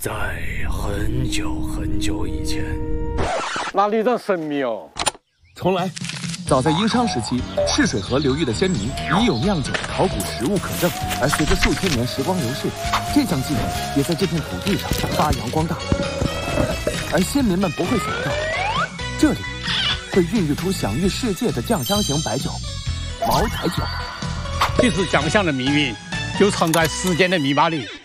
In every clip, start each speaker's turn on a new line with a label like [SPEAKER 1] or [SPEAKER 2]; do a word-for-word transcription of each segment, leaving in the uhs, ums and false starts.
[SPEAKER 1] 在很久很久以前，
[SPEAKER 2] 哪里的神秘哦？
[SPEAKER 3] 重来。早在殷商时期，赤水河流域的先民已有酿酒的考古实物可证，而随着数千年时光流逝，这项技能也在这片土地上发扬光大。而先民们不会想到，这里会孕育出享誉世界的酱香型白酒——茅台酒。
[SPEAKER 2] 其实酱香的秘密就藏在时间的密码里。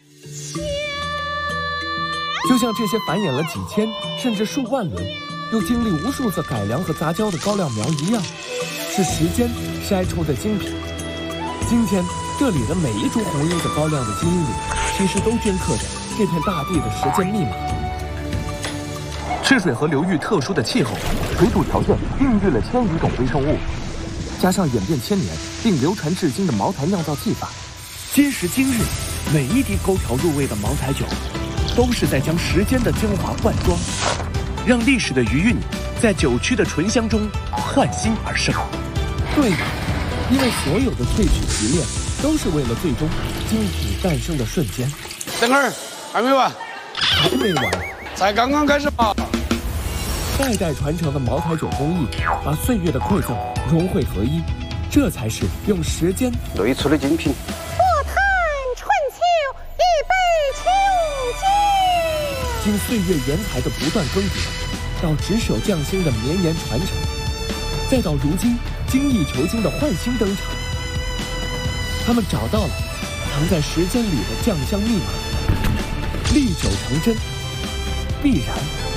[SPEAKER 3] 就像这些繁衍了几千甚至数万轮，又经历无数次改良和杂交的高粱苗一样，是时间筛出的精品。今天这里的每一株红缨子高粱的基因里，其实都镌刻着这片大地的时间密码。赤水河流域特殊的气候、水土条件孕育了千余种微生物，加上演变千年并流传至今的茅台酿造技法，今时今日，每一滴勾调入味的茅台酒，都是在将时间的精华灌装，让历史的余韵在酒曲的醇香中焕新而生。对的，因为所有的萃取提炼都是为了最终精品诞生的瞬间。
[SPEAKER 4] 等会儿还没完，
[SPEAKER 3] 还没完，
[SPEAKER 4] 才刚刚开始吧。
[SPEAKER 3] 代代传承的茅台酒工艺，把岁月的馈赠融汇合一，这才是用时间
[SPEAKER 4] 擂出的精品。
[SPEAKER 5] 坐看春秋，一杯秋江。
[SPEAKER 3] 经岁月原材的不断更迭，到执手匠心的绵延传承，再到如今精益求精的焕新登场，他们找到了藏在时间里的酱香密码，历久成真，必然